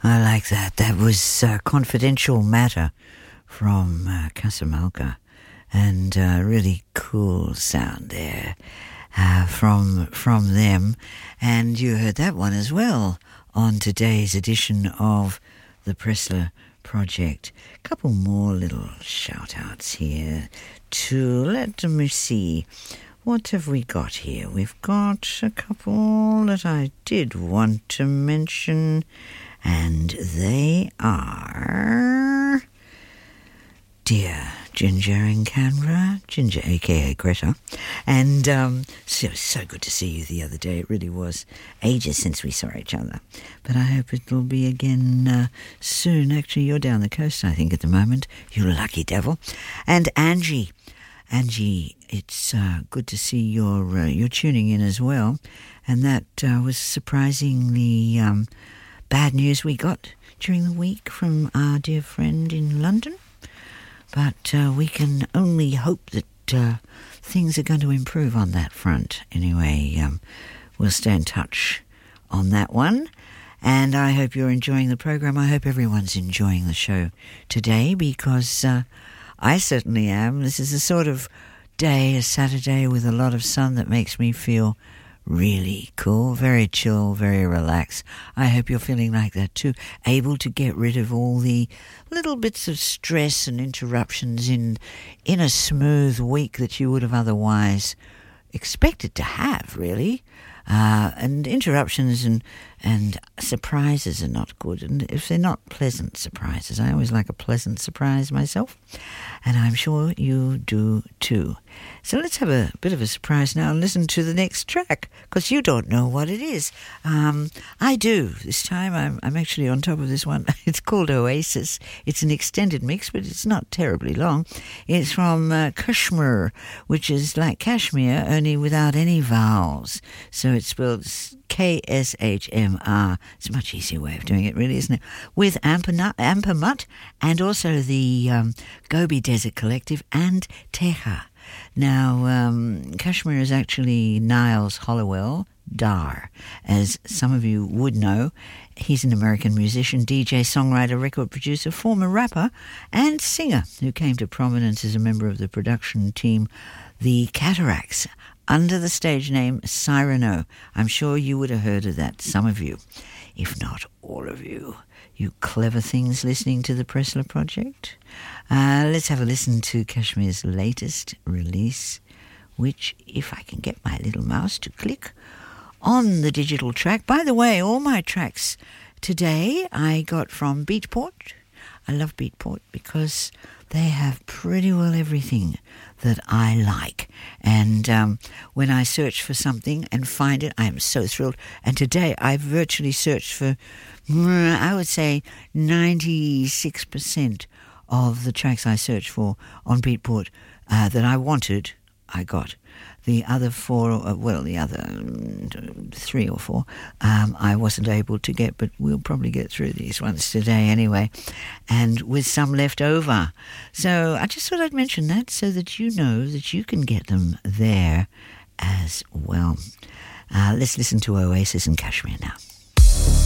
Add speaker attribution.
Speaker 1: I like that. That was Confidential Matter from Casamalca, and really cool sound there from them. And you heard that one as well on today's edition of the Pressler Project. A couple more little shout-outs here to, let me see, what have we got here? We've got a couple that I did want to mention, and they are dear Ginger in Canberra, Ginger aka Greta, and so good to see you the other day. It really was ages since we saw each other, but I hope it'll be again soon. Actually, you're down the coast, I think, at the moment, you lucky devil. And Angie, it's good to see you're tuning in as well, and that was surprisingly bad news we got during the week from our dear friend in London. But we can only hope that things are going to improve on that front. Anyway, we'll stay in touch on that one. And I hope you're enjoying the program. I hope everyone's enjoying the show today, because I certainly am. This is a sort of day, a Saturday with a lot of sun that makes me feel really cool, very chill, very relaxed. I hope you're feeling like that too, able to get rid of all the little bits of stress and interruptions in a smooth week that you would have otherwise expected to have, really. And interruptions and surprises are not good, and if they're not pleasant surprises. I always like a pleasant surprise myself, and I'm sure you do too. So let's have a bit of a surprise now and listen to the next track, because you don't know what it is. I do. This time I'm actually on top of this one. It's called Oasis. It's an extended mix, but it's not terribly long. It's from Kashmir, which is like Kashmir, only without any vowels. So it's spelled Kshmr. It's a much easier way of doing it, really, isn't it? With Ampermut and also the Gobi Desert Collective and Teha. Now, Kashmir is actually Niles Hollowell Dar, as some of you would know. He's an American musician, DJ, songwriter, record producer, former rapper and singer who came to prominence as a member of the production team The Cataracts, under the stage name Cyrano. I'm sure you would have heard of that, some of you, if not all of you. You clever things listening to the Pressler Project. Let's have a listen to Kashmir's latest release, which, if I can get my little mouse to click on the digital track. By the way, all my tracks today I got from Beatport. I love Beatport because they have pretty well everything that I like. And when I search for something and find it, I am so thrilled. And today I virtually searched for, I would say, 96% of the tracks I searched for on Beatport that I wanted, I got. The other the other 3 or 4, I wasn't able to get, but we'll probably get through these ones today anyway, and with some left over. So I just thought I'd mention that so that you know that you can get them there as well. Let's listen to Oasis and Kashmir now.